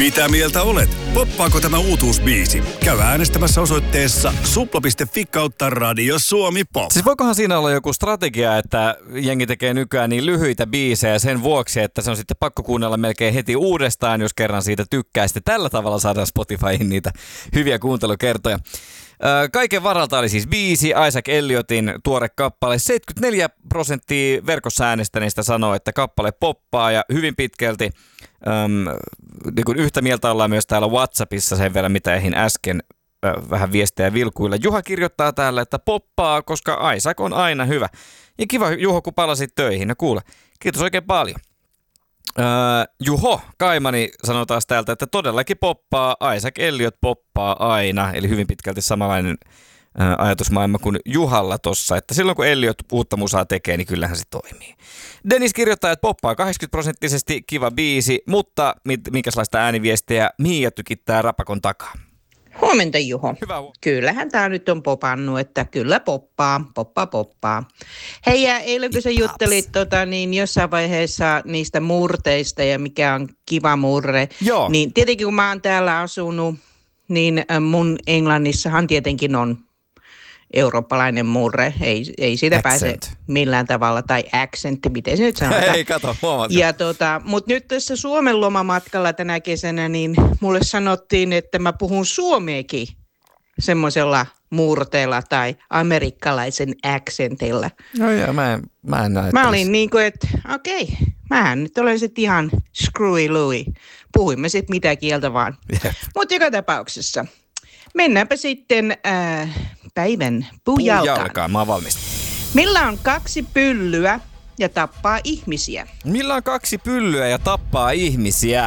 Mitä mieltä olet? Poppaako tämä uutuusbiisi? Käy äänestämässä osoitteessa supla.fi/Radio Suomi Pop. Siis voikohan siinä olla joku strategia, että jengi tekee nykyään niin lyhyitä biisejä sen vuoksi, että se on sitten pakko kuunnella melkein heti uudestaan, jos kerran siitä tykkää. Sitten tällä tavalla saadaan Spotifyin niitä hyviä kuuntelukertoja. Kaiken varalta oli siis biisi, Isaac Elliotin tuore kappale. 74% verkossa äänestäneistä sanoo, että kappale poppaa ja hyvin pitkälti niin kuin yhtä mieltä ollaan myös täällä WhatsAppissa sen verran, mitä eihin äsken vähän viestejä vilkuilla. Juha kirjoittaa täällä, että poppaa, koska Isaac on aina hyvä. Ja kiva Juho, kun palasit töihin. No kuule, kiitos oikein paljon. Juho Kaimani sanoo taas täältä, että todellakin poppaa, Isaac Elliot poppaa aina, eli hyvin pitkälti samanlainen ajatusmaailma kuin Juhalla tossa, että silloin kun Elliot uutta musaa tekee, niin kyllähän se toimii. Dennis kirjoittaa, että poppaa 80%, kiva biisi, mutta minkälaista ääniviestejä Miia tykittää rapakon takaa? Huomenta Juho. Hyvä. Kyllähän tää nyt on popannut, että kyllä poppaa. Hei ja eilen kun sä juttelit jossain vaiheessa niistä murteista ja mikä on kiva murre, Joo. Niin tietenkin kun mä oon täällä asunut, niin mun Englannissahan tietenkin on eurooppalainen murre, ei siitä pääse millään tavalla, tai accentti, miten se nyt sanotaan. Ei, kato, huomataan. Ja mutta nyt tässä Suomen lomamatkalla tänä kesänä, niin mulle sanottiin, että mä puhun suomeekin semmoisella murteella tai amerikkalaisen accentilla. No joo, mä en näe. Mä olin niin kuin, että okei, mähän nyt olen sitten ihan screwy Louie. Puhuimme sitten mitä kieltä vaan. Yep. Mutta joka tapauksessa. Mennäänpä sitten päivän puujalkaan. Mä oon valmis. Millä on 2 pyllyä ja tappaa ihmisiä? Millä on 2 pyllyä ja tappaa ihmisiä?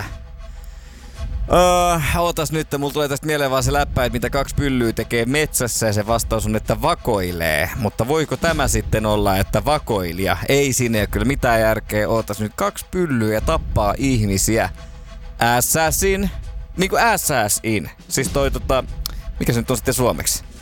Ootas nyt, mulla tulee tästä mieleen vaan se läppä, että mitä 2 pyllyä tekee metsässä ja se vastaus on, että vakoilee. Mutta voiko tämä sitten olla, että vakoilija? Ei siinä ole kyllä mitään järkeä. Ootas nyt 2 pyllyä ja tappaa ihmisiä. Assassin. Niinku assassin. Siis mikä se nyt on sitten suomeksi?